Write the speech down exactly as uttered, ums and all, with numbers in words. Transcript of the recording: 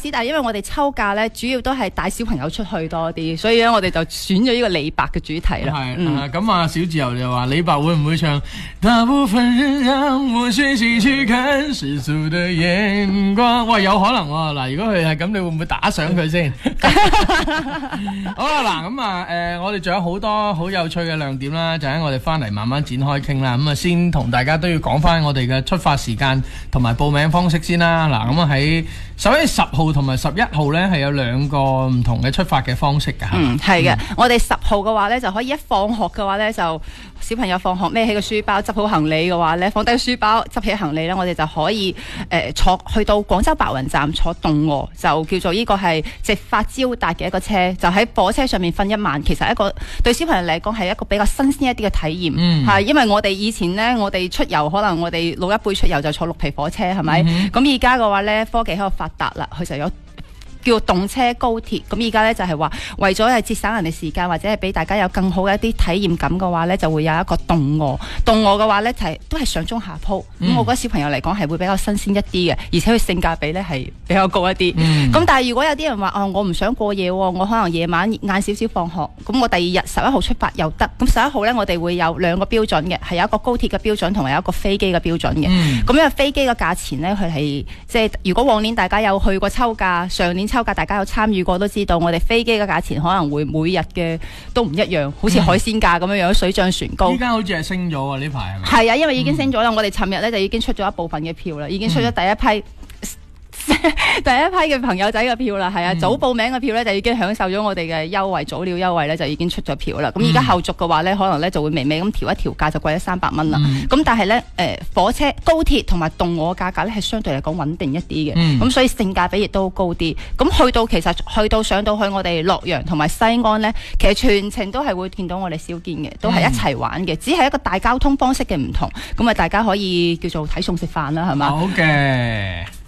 士，但係因為我哋抽價咧，主要都係帶小朋友出去多啲，所以咧我哋就選咗呢個李白嘅主題啦。 係咁啊，小自由就話李白會唔會唱？大部分人讓我學習去看世俗的眼光。喂，有可能喎。嗱，如果佢係咁，你會唔會打賞佢先？好啦，嗱咁啊，誒，我哋仲有好多好有趣嘅亮點啦，就喺我哋翻嚟慢慢展開傾啦。咁啊，先同大家都要講翻我哋嘅出發時間同埋報名方式先啦。嗱，咁啊喺十一月十號同埋十一號咧，係有兩個唔同嘅出發嘅方式㗎。 嗯，係嘅。嗯、我哋十號嘅話咧，就可以一放學嘅話咧，就小朋友放學孭起個書包，執好行李嘅話咧，放低書包，執起行李咧，我哋就可以誒、呃、坐去到廣州白雲站坐動臥，就叫做呢個係直發招達嘅一個車，就喺火車上面瞓一晚。其實一個對小朋友嚟講係一個比較新鮮一啲嘅體驗，係、嗯、因為我哋以前呢，我哋出遊可能我哋老一輩出遊就坐綠皮火車，係咪？咁而家嘅話咧，科技喺度發達啦，佢就有叫動車高鐵，咁而家咧就係話為咗係節省人哋時間，或者係俾大家有更好嘅一啲體驗感嘅話咧，就會有一個動臥。動臥嘅話咧，係都係上中下鋪，咁、嗯、我覺得小朋友嚟講係會比較新鮮一啲嘅，而且佢性價比咧係比較高一啲。咁、嗯、但係如果有啲人話哦，我唔想過夜，我可能夜晚晏少少放學，咁我第二日十一號出發又得。咁十一號咧，我哋會有兩個標準嘅，係有一個高鐵嘅標準同埋有一個飛機嘅標準嘅。咁、嗯、因為飛機嘅價錢咧，佢係即係如果往年大家有去過抽價，上年抽價大家有參與過都知道，我哋飛機嘅價錢可能會每日嘅都唔一樣，好似海鮮價咁樣樣，水漲船高。依家好似係升咗啊！呢排係咪？係啊，因為已經升咗啦。嗯、我哋尋日咧就已經出咗一部分嘅票啦，已經出咗第一批。嗯第一批嘅朋友仔嘅票啦，係啊，嗯、早報名嘅票咧就已經享受咗我哋嘅優惠，早鳥優惠咧就已經出咗票啦。咁而家後續嘅話咧，可能咧就會微微咁調一調價，就貴咗三百蚊啦。咁、嗯、但係咧，誒、呃、火車、高鐵同埋動臥價格咧係相對嚟講穩定一啲嘅，咁、嗯、所以性價比亦都高啲。咁去到其實去到上到去我哋洛陽同埋西安咧，其實全程都係會見到我哋燒堅嘅，都係一齊玩嘅，只係一個大交通方式嘅唔同。咁啊，大家可以叫做睇餸食飯啦，係嘛？好嘅。